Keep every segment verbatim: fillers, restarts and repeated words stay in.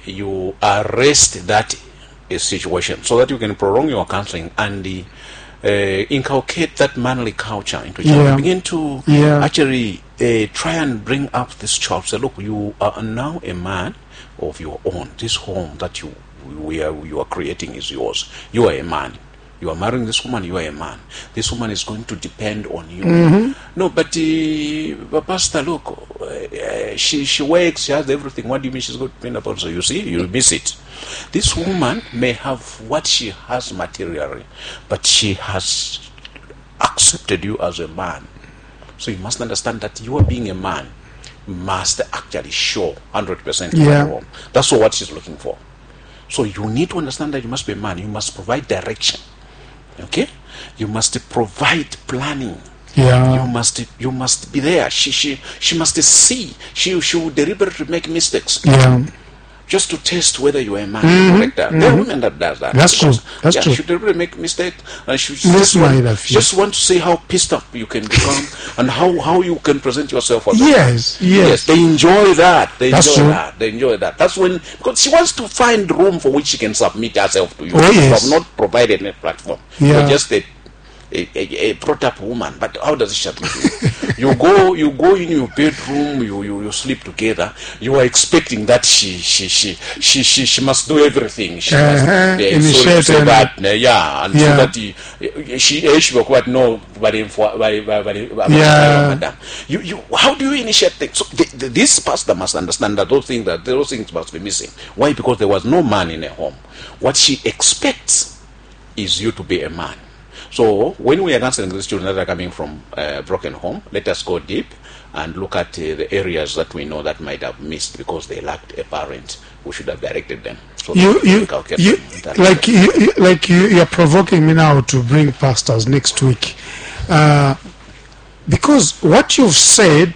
you arrest that uh, situation so that you can prolong your counseling and uh, uh, inculcate that manly culture into child. Yeah. Begin to Yeah. actually uh, try and bring up this child. Say, look, you are now a man of your own. This home that you we are, you are creating is yours. You are a man. You are marrying this woman, you are a man. This woman is going to depend on you. Mm-hmm. No, but, uh, but Pastor, look, uh, she, she works, she has everything. What do you mean she's going to depend upon? So you see, you'll miss it. This woman may have what she has materially, but she has accepted you as a man. So you must understand that you are being a man must actually show one hundred percent. Yeah. That's what she's looking for. So you need to understand that you must be a man. You must provide direction. Okay, you must provide planning. Yeah. You must you must be there. She she she must see. She she will deliberately make mistakes. Yeah. Just to test whether you are a man. Mm-hmm. Correct that. Mm-hmm. There are women that does that. That's true. That's yeah, true. She deliberately make mistakes, and she Yes, just want, my just want to see how pissed off you can become and how how you can present yourself as a Yes, man. yes. Yes, they enjoy that. They That's enjoy true. that. They enjoy that. That's when, because she wants to find room for which she can submit herself to you. Oh, yes. You have not provided a platform. Yeah. You're just a A, a, a brought-up woman, but how does it shut you? You go, you go in your bedroom, you, you, you sleep together. You are expecting that she she she she she, she must do everything. She Uh-huh. must uh, Initiate so, so and- that uh, yeah, and Yeah. so that uh, she eh, she will quite know. But Yeah. you you how do you initiate things? So the, the, this pastor must understand that those things that those things must be missing. Why? Because there was no man in a home. What she expects is you to be a man. So when we are answering these children that are coming from a uh, broken home, let us go deep and look at uh, the areas that we know that might have missed because they lacked a parent who should have directed them. So You, that we you, inculcate you, them in that like way. you, you- like you, you're provoking me now to bring pastors next week, uh, because what you've said,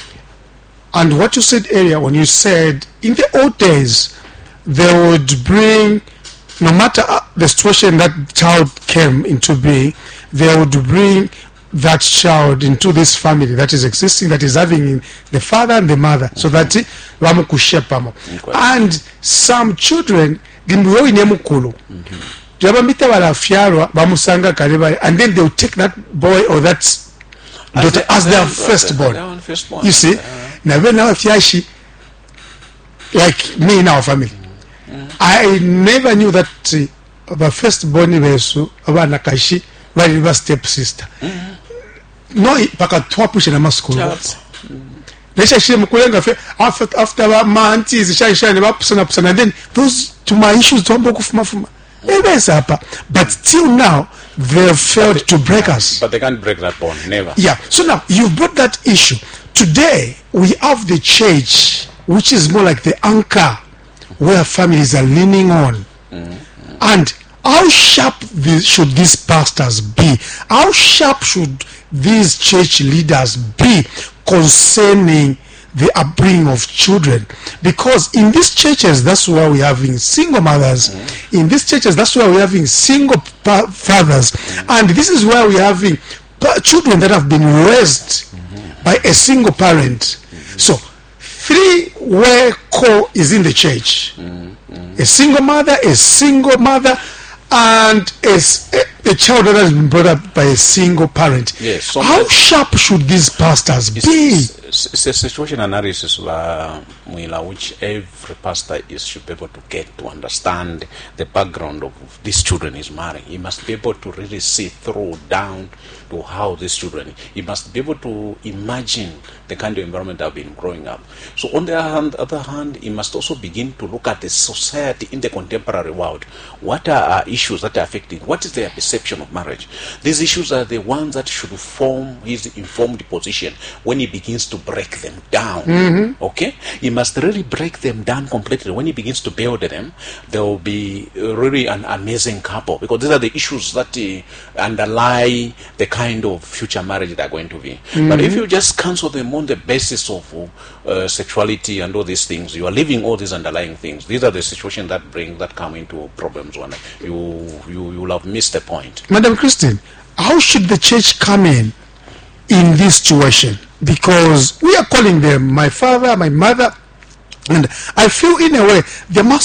and what you said earlier when you said in the old days they would bring, no matter uh, the situation that child came into being, they would bring that child into this family that is existing, that is having the father and the mother, so that vamukushepamo. And some children gimbuyo inyemukulu jabambita balafyalwa bamusanga kalebale, and then they will take that boy or that daughter as their firstborn. You see, now when now fyashi, like me in our family, I never knew that uh, the firstborn besu abana kashi bali ba step sister. No, paka twapushe na maskulu. Lesha shire mukulenga fe after after ba aunties sha ne bapusana pusana, then those to my issues tombo kufuma fuma. Ebesa hapa, but till now they failed to break us. But they can't break that bond, never. Yeah. So now you brought that issue. Today we have the church, which is more like the anchor where families are leaning on. Mm-hmm. And how sharp these, should these pastors be? How sharp should these church leaders be concerning the upbringing of children? Because in these churches, that's why we're having single mothers. Mm-hmm. In these churches, that's why we're having single pa- fathers. Mm-hmm. And this is why we're having pa- children that have been raised mm-hmm. by a single parent. Mm-hmm. So three-way core is in the church. Mm-hmm. A single mother, a single mother, and a, a child that has been brought up by a single parent. Yes, so how sharp should these pastors be? It's, it's a situation analysis uh, which every pastor is should be able to get to understand the background of these children he's marrying. He must be able to really see through down to how these children, he must be able to imagine the kind of environment they've been growing up. So on the hand, other hand, he must also begin to look at the society in the contemporary world. What are our issues that are affecting? What is their perception of marriage? These issues are the ones that should form his informed position when he begins to break them down. Mm-hmm. Okay? He must really break them down completely. When he begins to build them, there will be really an amazing couple, because these are the issues that uh, underlie the kind of future marriage they're going to be. Mm-hmm. But if you just cancel them on the basis of uh, sexuality and all these things, you are leaving all these underlying things. These are the situations that bring that come into problems when you you you will have missed the point. Madam Christine, how should the church come in in this situation? Because we are calling them my father, my mother, and I feel in a way there must